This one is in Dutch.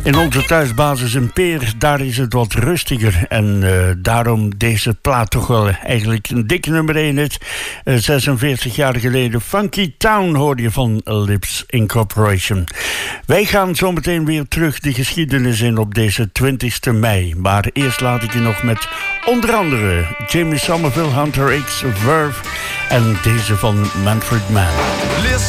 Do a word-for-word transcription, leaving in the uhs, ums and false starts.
In onze thuisbasis in Peer, daar is het wat rustiger. En uh, daarom deze plaat toch wel eigenlijk een dikke nummer één is. Uh, zesenveertig jaar geleden. Funky Town hoorde je van Lips Incorporation. Wij gaan zometeen weer terug de geschiedenis in op deze twintigste mei. Maar eerst laat ik je nog met onder andere Jimmy Somerville, Hunter X, Verve en deze van Manfred Mann.